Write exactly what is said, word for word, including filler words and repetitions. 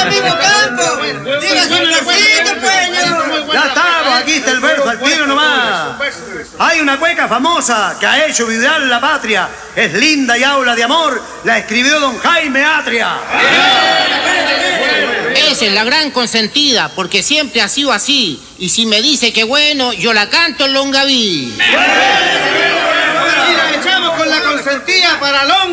el mismo campo. Diga su versito, pues, ño. Ya estamos, aquí está el verso al tiro nomás. Hay una cueca famosa que ha hecho vibrar la patria. Es linda y habla de amor. La escribió don Jaime Atria. Esa es la gran consentida, porque siempre ha sido así. Y si me dice que bueno, yo la canto en Longaví. Y la echamos con la consentida para Longaví.